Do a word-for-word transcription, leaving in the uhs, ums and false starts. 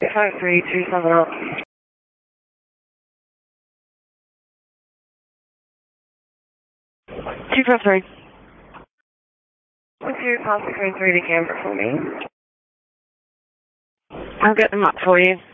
five three two seven zero. two five three. What's your possible train three to Camber for me? I'll get them up for you.